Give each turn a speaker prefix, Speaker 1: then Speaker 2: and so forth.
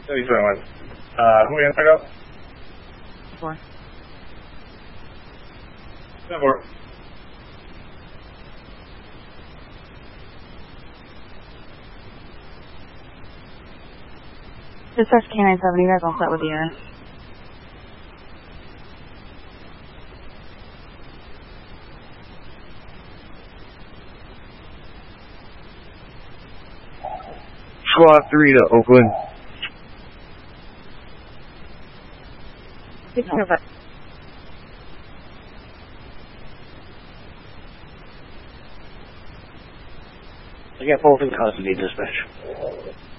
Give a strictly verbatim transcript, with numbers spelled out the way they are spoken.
Speaker 1: seventy-seven. Uh, who are you gonna pick up?
Speaker 2: Four.
Speaker 1: Seven four.
Speaker 2: Dispatch K nine seven, you guys all set with the unit?
Speaker 3: Squad three to Oakland.
Speaker 4: I got both in custody, dispatch.